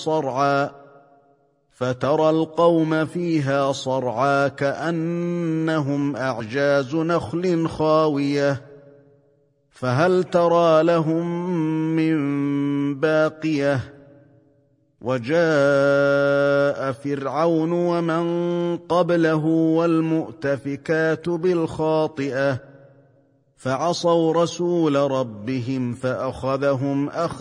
صرعا فترى القوم فيها صرعا كأنهم أعجاز نخل خاوية فهل ترى لهم من باقية وجاء فرعون ومن قبله والمؤتفكات بالخاطئة فعصوا رسول ربهم فأخذهم